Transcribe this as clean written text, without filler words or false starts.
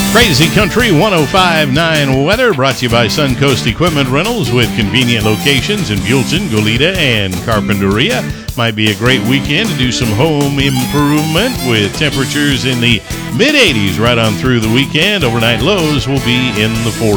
Crazy Country 105.9 weather brought to you by Suncoast Equipment Rentals with convenient locations in Buellton, Goleta, and Carpinteria. Might be a great weekend to do some home improvement with temperatures in the mid-80s right on through the weekend. Overnight lows will be in the 40s.